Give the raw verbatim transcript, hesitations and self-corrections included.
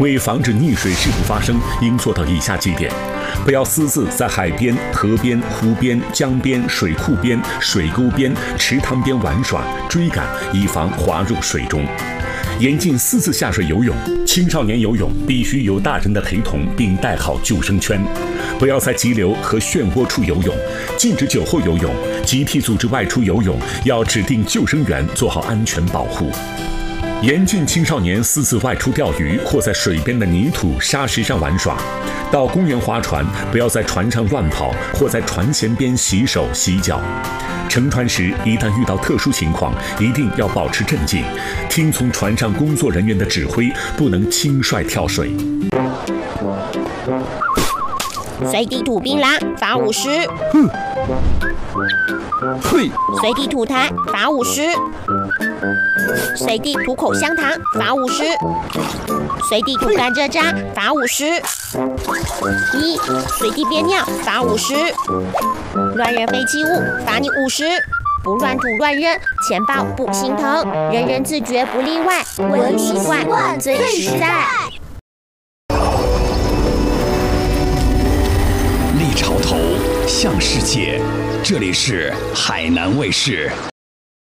为防止溺水事故发生，应做到以下几点：不要私自在海边、河边、湖边、江边、水库边、水沟边、池塘边玩耍、追赶，以防滑入水中。严禁私自下水游泳，青少年游泳必须有大人的陪同，并带好救生圈。不要在急流和漩涡处游泳，禁止酒后游泳。集体组织外出游泳，要指定救生员做好安全保护。严禁青少年私自外出钓鱼或在水边的泥土、沙石上玩耍。到公园划船，不要在船上乱跑或在船舷边洗手洗脚。乘船时，一旦遇到特殊情况，一定要保持镇静，听从船上工作人员的指挥，不能轻率跳水。 随地吐槟榔，罚五十。 哼。嘿。 随地吐痰，罚五十。随地吐口香糖，罚五十；随地吐甘蔗渣，罚五十；一随地憋尿，罚五十；乱扔废弃物，罚你五十；不乱吐乱扔，钱包不心疼，人人自觉不例外，文明习惯最实在。 立潮头向世界，这里是海南卫视。